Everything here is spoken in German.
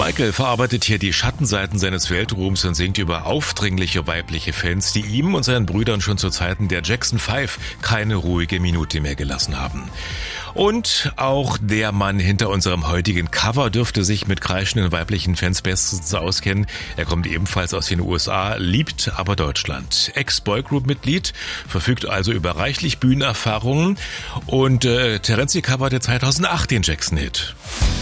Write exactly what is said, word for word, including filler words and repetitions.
Michael verarbeitet hier die Schattenseiten seines Weltruhms und singt über aufdringliche weibliche Fans, die ihm und seinen Brüdern schon zu Zeiten der Jackson Five keine ruhige Minute mehr gelassen haben. Und auch der Mann hinter unserem heutigen Cover dürfte sich mit kreischenden weiblichen Fans bestens auskennen. Er kommt ebenfalls aus den U S A, liebt aber Deutschland. Ex-Boygroup-Mitglied, verfügt also über reichlich Bühnenerfahrungen und äh, Terenzi coverte zweitausendacht den Jackson-Hit.